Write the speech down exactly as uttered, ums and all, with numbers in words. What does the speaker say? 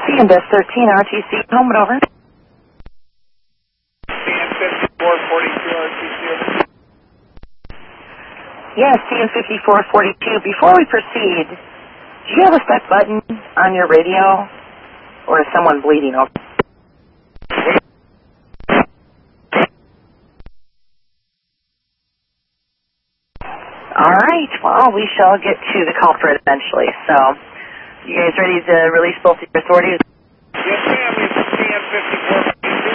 C and S thirteen R T C, home and over. C N fifty-four forty-two R T C. Yes, C N fifty-four forty-two. Before we proceed, do you have a step button on your radio, or is someone bleeding over? All right, well, we shall get to the culprit eventually. So, you guys ready to release both of your authorities? Yes, ma'am. It's C N fifty-four.